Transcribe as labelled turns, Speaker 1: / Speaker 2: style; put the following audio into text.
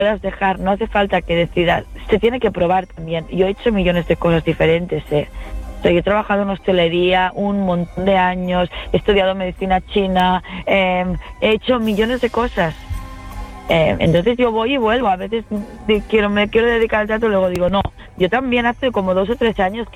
Speaker 1: puedas dejar, no hace falta que decidas, se tiene que probar también. Yo he hecho millones de cosas diferentes, O sea, yo he trabajado en hostelería un montón de años, he estudiado medicina china, he hecho millones de cosas. Entonces yo voy y vuelvo, a veces me quiero dedicar al teatro, luego digo, no, yo también hace como 2 o 3 años que